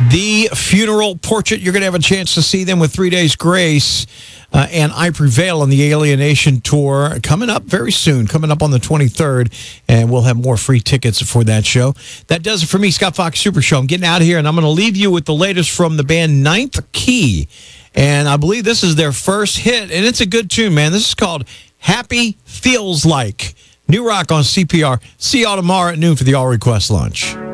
The Funeral Portrait. You're going to have a chance to see them with 3 Days Grace and I Prevail on the Alienation Tour coming up very soon, coming up on the 23rd, and we'll have more free tickets for that show. That does it for me, Scott Fox Super Show. I'm getting out of here, and I'm going to leave you with the latest from the band Ninth Key, and I believe this is their first hit, and it's a good tune, man. This is called Happy Feels Like. New rock on CPR. See y'all tomorrow at noon for the All Request Lunch.